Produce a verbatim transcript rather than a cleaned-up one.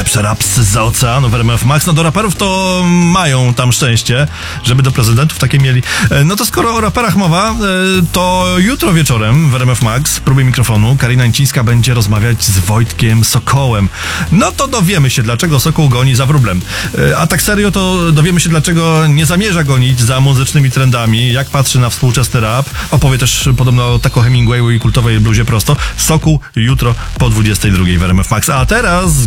najlepsze rapsy zza oceanu w R M F Max. No do raperów to mają tam szczęście, żeby do prezydentów takie mieli. No to skoro o raperach mowa, to jutro wieczorem w R M F Max, próbie mikrofonu, Karina Incińska będzie rozmawiać z Wojtkiem Sokołem. No to dowiemy się, dlaczego Sokół goni za wróblem. A tak serio to dowiemy się, dlaczego nie zamierza gonić za muzycznymi trendami, jak patrzy na współczesny rap. Opowie też podobno o Taco Hemingwayu i kultowej bluzie prosto. Sokół jutro po dwudziestej drugiej w R M F Max. A teraz